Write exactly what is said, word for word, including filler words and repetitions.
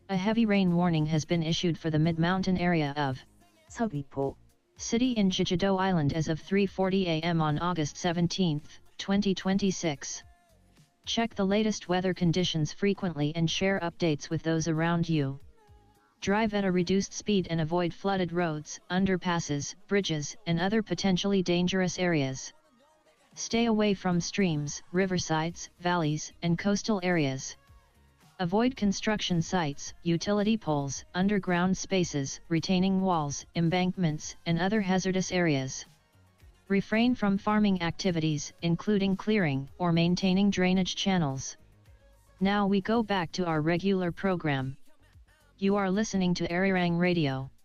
A heavy rain warning has been issued for the mid-mountain area of 서귀포, City in Jeju-do Island as of three forty a m on August seventeenth, twenty twenty-six. Check the latest weather conditions frequently and share updates with those around you. Drive at a reduced speed and avoid flooded roads, underpasses, bridges, and other potentially dangerous areas. Stay away from streams, riversides, valleys, and coastal areas. Avoid construction sites, utility poles, underground spaces, retaining walls, embankments, and other hazardous areas. Refrain from farming activities, including clearing or maintaining drainage channels. Now we go back to our regular program. You are listening to Arirang Radio.